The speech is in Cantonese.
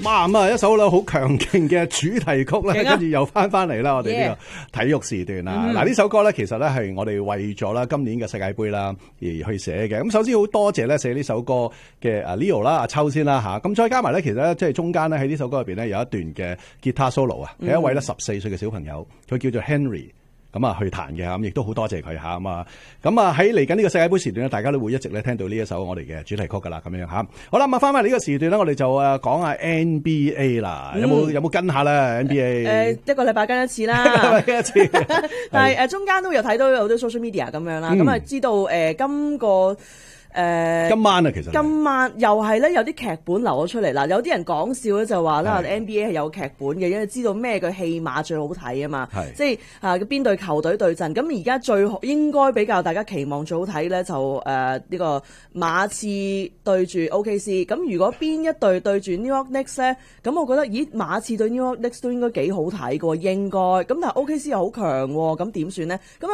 哇咁啊，一首好強勁嘅主題曲咧，跟住又翻嚟啦，我哋呢個體育時段啦。嗱呢首歌咧，其實咧係我哋為咗啦今年嘅世界盃啦而去寫嘅。咁首先好多謝咧寫呢首歌嘅Leo 啦，阿秋先啦吓。咁再加埋咧，其實咧即係中間咧喺呢首歌入邊咧有一段嘅吉他 solo 啊，係一位咧14歲嘅小朋友，佢叫做 Henry。咁啊，去彈嘅咁，亦都好多謝佢吓咁啊！咁啊，喺嚟緊呢個世界盃時段咧，大家都會一直咧聽到呢一首我哋嘅主題曲噶啦，咁樣吓。好啦，咁啊，翻返嚟呢個時段咧，我哋就講下 NBA 啦。有冇跟下咧 NBA？ 一個禮拜跟一次啦， 一個禮拜跟一次。 但係中間都有睇到有好多 social media 咁樣啦。咁啊，知道今晚啊，其實今晚又係咧有啲劇本流咗出嚟啦。有啲人講笑咧就話啦 NBA 係有劇本嘅，因為知道咩嘅戲碼最好睇啊嘛。即係邊隊球隊對陣。咁而家最應該比較大家期望最好睇咧就呢個馬刺對住 OKC。咁如果邊一隊對住 New York Knicks 咧，咁我覺得馬刺對 New York Knicks 都應該幾好睇嘅喎，應該。咁但係 OKC 又好強喎，咁點算咧？咁